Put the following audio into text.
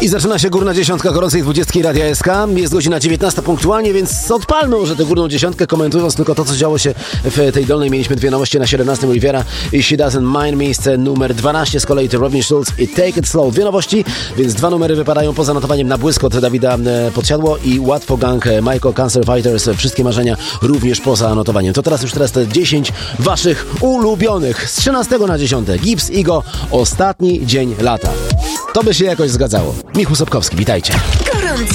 I zaczyna się górna dziesiątka gorącej 20 Radia SK. Jest godzina 19 punktualnie, więc odpalmy może tę górną dziesiątkę, komentując tylko to, co działo się w tej dolnej. Mieliśmy dwie nowości na 17 Olivera i She Doesn't Mind. Miejsce numer 12 z kolei to Robin Schulz i Take It Slow. Dwie nowości, więc dwa numery wypadają poza notowaniem na błyskot Dawida Podsiadło i Łatwo Gang Michael Cancer Fighters. Wszystkie marzenia również poza notowaniem. To teraz te 10 waszych ulubionych. Z 13 na 10 Gibbs Igo, Ostatni dzień lata. To by się jakoś zgadzało. Michał Sobkowski, witajcie.